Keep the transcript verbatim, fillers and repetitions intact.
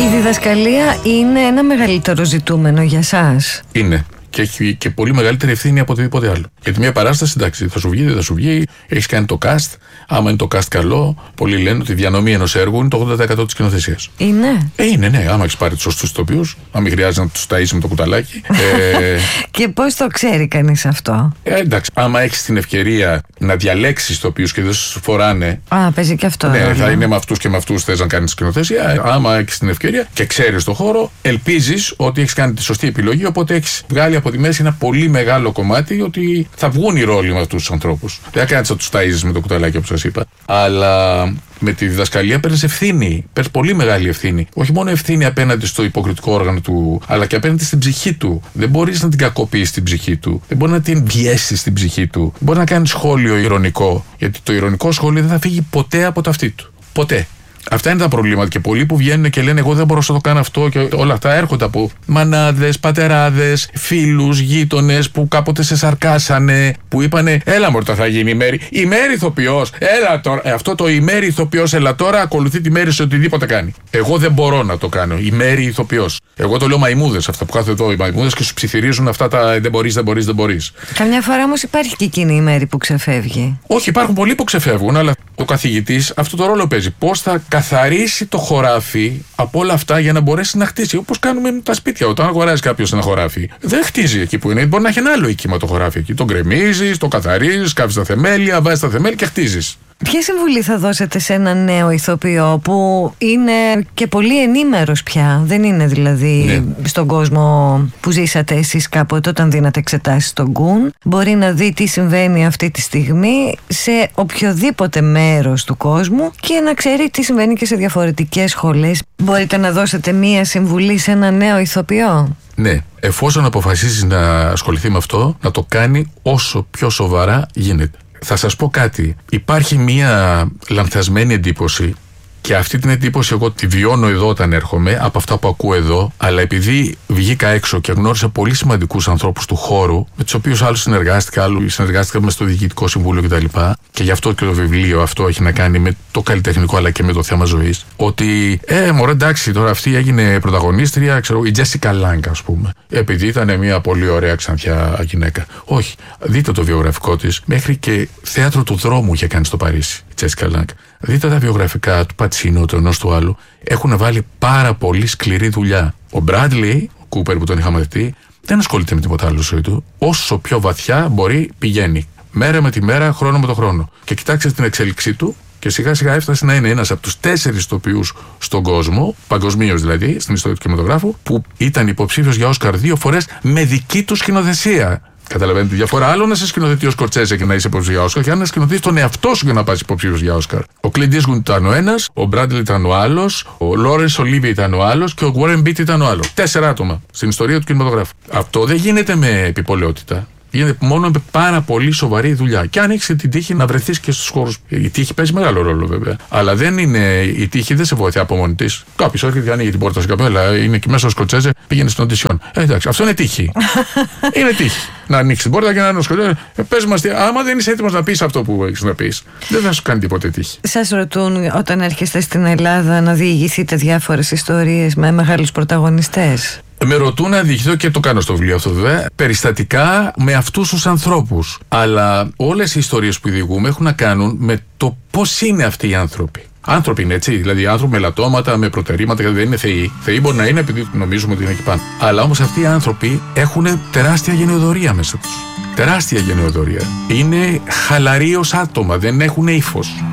Η διδασκαλία είναι ένα μεγαλύτερο ζητούμενο για σας? Είναι. Και έχει και πολύ μεγαλύτερη ευθύνη από οτιδήποτε άλλο. Γιατί μια παράσταση, εντάξει, θα σου βγει, δεν θα σου βγει, έχει κάνει το cast. Άμα είναι το cast καλό, πολλοί λένε ότι η διανομή ενός έργου είναι το ογδόντα τοις εκατό της σκηνοθεσίας. Είναι. Ε, είναι, ναι. Άμα έχει πάρει τους σωστούς ηθοποιούς, αν μην χρειάζεται να τους ταΐσεις με το κουταλάκι. ε... Και πώς το ξέρει κανείς αυτό? Ε, εντάξει, άμα έχεις την ευκαιρία να διαλέξεις ηθοποιούς και δεν σου φοράνε. Α, παίζει και αυτό. Ναι, ναι. θα είναι με αυτούς και με αυτούς θες να κάνεις σκηνοθεσία. Άμα έχεις την ευκαιρία και ξέρεις το χώρο, ελπίζεις ότι έχεις κάνει τη σωστή επιλογή. Οπότε έχεις βγάλει από τη μέση ένα πολύ μεγάλο κομμάτι ότι θα βγουν οι ρόλοι με αυτούς τους ανθρώπους. Δεν θα κάνεις να τους ταΐζεις με το κουταλάκι όπως σας είπα. Αλλά με τη διδασκαλία παίρνεις ευθύνη. Παίρνεις πολύ μεγάλη ευθύνη. Όχι μόνο ευθύνη απέναντι στο υποκριτικό όργανο του, αλλά και απέναντι στην ψυχή του. Δεν μπορείς να την κακοποιήσεις την ψυχή του. Δεν μπορεί να την πιέσεις την ψυχή του. Δεν μπορεί να κάνεις σχόλιο ειρωνικό. Γιατί το ειρωνικό σχόλιο δεν θα φύγει ποτέ από το αυτί του. Ποτέ. Αυτά είναι τα προβλήματα. Και πολλοί που βγαίνουν και λένε: εγώ δεν μπορώ να το κάνω αυτό, και όλα αυτά έρχονται από μανάδες, πατεράδες, φίλους, γείτονες που κάποτε σε σαρκάσανε, που είπανε: έλα μωρέ, θα γίνει η Μέρη. Η Μέρη ηθοποιός, έλα τώρα. Ε, αυτό το η Μέρη ηθοποιός, έλα τώρα, ακολουθεί τη Μέρη σε οτιδήποτε κάνει. Εγώ δεν μπορώ να το κάνω. Η Μέρη ηθοποιός. Εγώ το λέω μαϊμούδες, αυτά που κάθονται εδώ οι μαϊμούδες και σου ψιθυρίζουν αυτά τα δεν μπορείς, δεν μπορείς, δεν μπορείς. Καμιά φορά όμως υπάρχει και εκείνη η Μέρη που ξεφεύγει. Όχι, υπάρχουν πολλοί που ξεφεύγουν, αλλά ο καθηγητής αυτό το ρόλο παίζει. Πώς θα καθαρίσει το χωράφι από όλα αυτά για να μπορέσει να χτίσει. Όπως κάνουμε με τα σπίτια. Όταν αγοράζει κάποιος ένα χωράφι, δεν χτίζει εκεί που είναι. Μπορεί να έχει ένα άλλο οίκημα το χωράφι εκεί. Το γκρεμίζεις, το καθαρίζεις, κάψεις τα θεμέλια, βάζεις τα θεμέλια και χτίζεις. Ποια συμβουλή θα δώσετε σε έναν νέο ηθοποιό που είναι και πολύ ενήμερος πια? Δεν είναι δηλαδή ναι. στον κόσμο που ζήσατε εσείς κάποτε όταν δίνατε εξετάσεις στον Γκουν. Μπορεί να δει τι συμβαίνει αυτή τη στιγμή σε οποιοδήποτε μέρος του κόσμου και να ξέρει τι συμβαίνει και σε διαφορετικές σχολές. Μπορείτε να δώσετε μία συμβουλή σε έναν νέο ηθοποιό? Ναι, εφόσον αποφασίσει να ασχοληθεί με αυτό, να το κάνει όσο πιο σοβαρά γίνεται. Θα σας πω κάτι. Υπάρχει μία λανθασμένη εντύπωση και αυτή την εντύπωση εγώ τη βιώνω εδώ όταν έρχομαι από αυτά που ακούω εδώ, αλλά επειδή βγήκα έξω και γνώρισα πολύ σημαντικούς ανθρώπους του χώρου, με τους οποίους άλλους συνεργάστηκα, άλλους συνεργάστηκα με στο Διοικητικό Συμβούλιο κτλ. Και γι' αυτό και το βιβλίο αυτό έχει να κάνει με το καλλιτεχνικό αλλά και με το θέμα ζωής. Ότι, ε, μωρέ, εντάξει, τώρα αυτή έγινε πρωταγωνίστρια, ξέρω, η Τζέσικα Λάνγκ, ας πούμε. Επειδή ήταν μια πολύ ωραία ξανθιά γυναίκα. Όχι, δείτε το βιογραφικό της. Μέχρι και θέατρο του δρόμου είχε κάνει στο Παρίσι η Τζέσικα Λάνγκ. Δείτε τα βιογραφικά του Πατσίνο, του ενός του άλλου. Έχουν βάλει πάρα πολύ σκληρή δουλειά. Ο Μπράντλι, ο Κούπερ που τον είχαμε δει, δεν ασχολείται με τίποτα άλλο ζωή του. Όσο πιο βαθιά μπορεί, πηγαίνει. Μέρα με τη μέρα, χρόνο με το χρόνο. Και κοιτάξτε την εξέλιξή του και σιγά σιγά έφτασε να είναι ένας από τους τέσσερις ηθοποιούς στον κόσμο, παγκοσμίως δηλαδή, στην ιστορία του κινηματογράφου, που ήταν υποψήφιος για Όσκαρ δύο φορές με δική του σκηνοθεσία. Καταλαβαίνετε τη διαφορά. Άλλο να σε σκηνοθετεί ο Σκορτσέζε και να είσαι υποψήφιος για Όσκαρ, και άλλο να σκηνοθετεί τον εαυτό σου για να πας υποψήφιος για Όσκαρ. Ο Κλιντ Ίσουντ ήταν ο ένας, ο Μπράντλι ήταν ο άλλος, ο Λόρενς Ολίβιε ήταν ο άλλος και ο Γουόρεν Μπίτ ήταν ο άλλος. Τέσσερα άτομα στην ιστορία του κινηματογράφου. Αυτό δεν γίνεται με επιπολαιότητα. Γίνεται μόνο με πάρα πολύ σοβαρή δουλειά. Και αν έχεις την τύχη να βρεθείς και στους χώρους. Η τύχη παίζει μεγάλο ρόλο βέβαια. Αλλά δεν είναι, η τύχη δεν σε βοηθάει από μόνη της. Κάποιος έρχεται και ανοίγει την πόρτα σου καπέλα, είναι εκεί μέσα ο Σκοτσέζε, πήγαινε στην οντισιόν. Ε, εντάξει, αυτό είναι τύχη. Είναι τύχη. Να ανοίξει την πόρτα και να είναι ο Σκοτσέζε. Ε, πες μας, άμα δεν είσαι έτοιμος να πεις αυτό που έχεις να πεις, δεν θα σου κάνει τίποτε τύχη. Σας ρωτούν όταν έρχεστε στην Ελλάδα να διηγηθείτε διάφορες ιστορίες με μεγάλους πρωταγωνιστές? Με ρωτούν να διηγηθώ και το κάνω στο βιβλίο αυτό βέβαια, περιστατικά με αυτούς τους ανθρώπους. Αλλά όλες οι ιστορίες που διηγούμε έχουν να κάνουν με το πώς είναι αυτοί οι άνθρωποι. Άνθρωποι είναι έτσι, δηλαδή άνθρωποι με λατώματα, με προτερήματα, γιατί δεν είναι θεοί. Θεοί μπορεί να είναι επειδή νομίζουμε ότι είναι εκεί πάνω. Αλλά όμως αυτοί οι άνθρωποι έχουν τεράστια γενεοδορία μέσα τους. Τεράστια γενεοδορία. Είναι χαλαροί ως άτομα, δεν έχουν ύφος.